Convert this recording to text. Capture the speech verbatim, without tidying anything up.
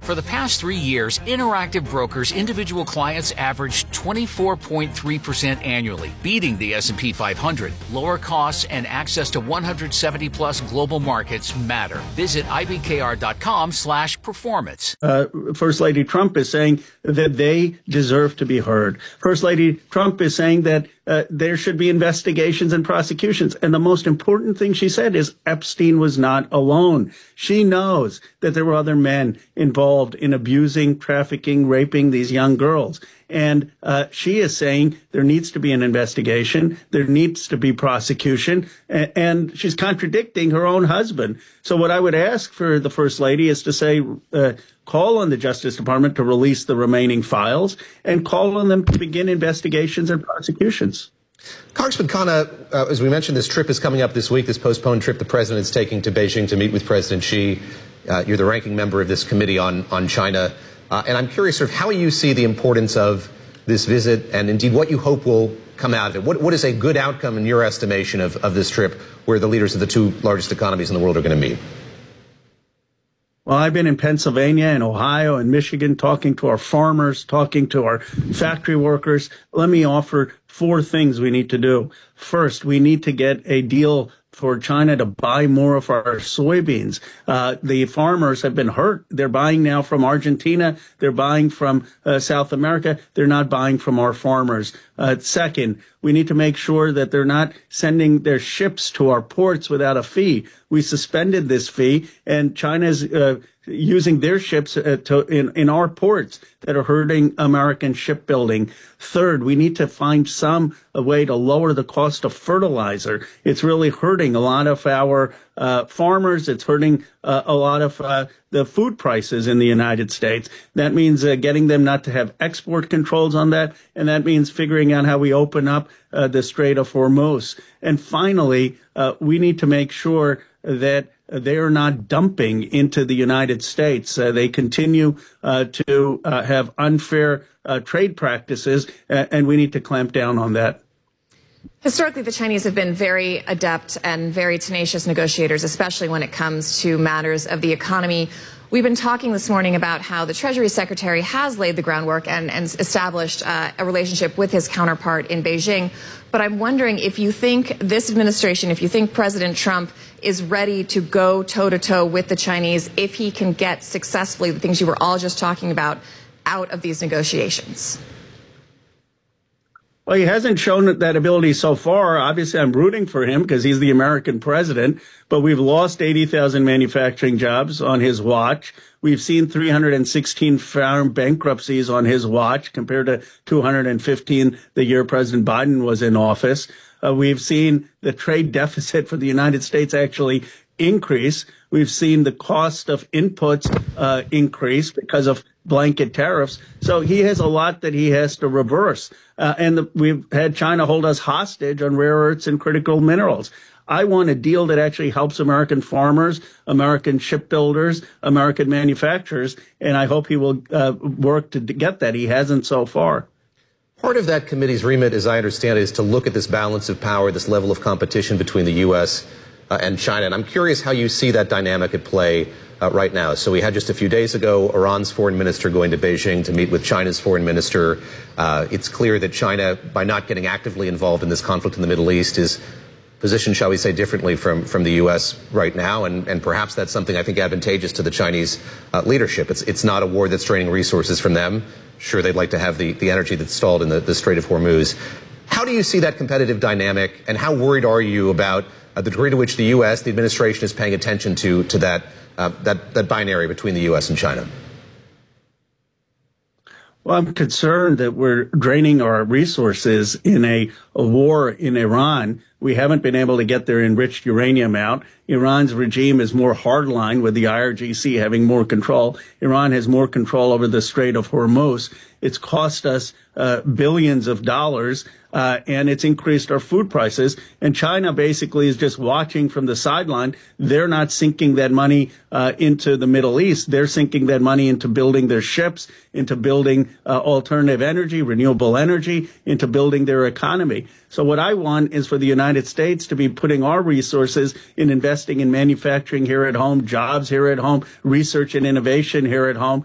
For the past three years, Interactive Brokers individual clients averaged twenty-four point three percent annually, beating the S and P five hundred. Lower costs and access to one hundred seventy plus global markets matter. Visit I B K R dot com slash performance. Uh, First Lady Trump is saying that they deserve to be heard. First Lady Trump is saying that uh, there should be investigations and prosecutions. And the most important thing she said is Epstein was not alone. She knows that there were other men involved in abusing, trafficking, raping these young girls. And uh, she is saying there needs to be an investigation. There needs to be prosecution. And, and she's contradicting her own husband. So what I would ask for the First Lady is to say, uh, call on the Justice Department to release the remaining files and call on them to begin investigations and prosecutions. Congressman Khanna, uh, as we mentioned, this trip is coming up this week, this postponed trip the president's taking to Beijing to meet with President Xi. Uh, you're the ranking member of this committee on, on China. Uh, and I'm curious sort of how you see the importance of this visit and indeed what you hope will come out of it. What, what is a good outcome in your estimation of, of this trip where the leaders of the two largest economies in the world are going to meet? Well, I've been in Pennsylvania and Ohio and Michigan talking to our farmers, talking to our factory workers. Let me offer four things we need to do. First, we need to get a deal for China to buy more of our soybeans. Uh, the farmers have been hurt. They're buying now from Argentina. They're buying from uh, South America. They're not buying from our farmers. Uh, second, we need to make sure that they're not sending their ships to our ports without a fee. We suspended this fee, and China's uh, using their ships uh, to, in, in our ports that are hurting American shipbuilding. Third, we need to find some a way to lower the cost of fertilizer. It's really hurting a lot of our uh, farmers. It's hurting uh, a lot of uh, the food prices in the United States. That means uh, getting them not to have export controls on that, and that means figuring out how we open up uh, the Strait of Hormuz. And finally, uh, we need to make sure that they are not dumping into the United States. Uh, they continue uh, to uh, have unfair uh, trade practices, uh, and we need to clamp down on that. Historically, the Chinese have been very adept and very tenacious negotiators, especially when it comes to matters of the economy. We've been talking this morning about how the Treasury Secretary has laid the groundwork and, and established uh, a relationship with his counterpart in Beijing. But I'm wondering if you think this administration, if you think President Trump is ready to go toe-to-toe with the Chinese, if he can get successfully the things you were all just talking about out of these negotiations. Well, he hasn't shown that ability so far. Obviously, I'm rooting for him because he's the American president, but we've lost eighty thousand manufacturing jobs on his watch. We've seen three hundred sixteen farm bankruptcies on his watch compared to two hundred fifteen the year President Biden was in office. Uh, we've seen the trade deficit for the United States actually increase. We've seen the cost of inputs uh, increase because of blanket tariffs. So he has a lot that he has to reverse. Uh, and the, we've had China hold us hostage on rare earths and critical minerals. I want a deal that actually helps American farmers, American shipbuilders, American manufacturers, and I hope he will uh, work to get that. He hasn't so far. Part of that committee's remit, as I understand it, is to look at this balance of power, this level of competition between the U S uh, and China. And I'm curious how you see that dynamic at play uh, right now. So we had just a few days ago Iran's foreign minister going to Beijing to meet with China's foreign minister. Uh, it's clear that China, by not getting actively involved in this conflict in the Middle East, is positioned, shall we say, differently from, from the U S right now. And, and perhaps that's something I think advantageous to the Chinese uh, leadership. It's, it's not a war that's draining resources from them. Sure, they'd like to have the, the energy that's stalled in the, the Strait of Hormuz. How do you see that competitive dynamic, and how worried are you about uh, the degree to which the U S, the administration, is paying attention to, to that, uh, that, that binary between the U S and China? Well, I'm concerned that we're draining our resources in a, a war in Iran. We haven't been able to get their enriched uranium out. Iran's regime is more hardline, with the I R G C having more control. Iran has more control over the Strait of Hormuz. It's cost us uh, billions of dollars, uh, and it's increased our food prices. And China basically is just watching from the sideline. They're not sinking that money uh, into the Middle East. They're sinking that money into building their ships, into building uh, alternative energy, renewable energy, into building their economy. So what I want is for the United States to be putting our resources in investing in manufacturing here at home, jobs here at home, research and innovation here at home,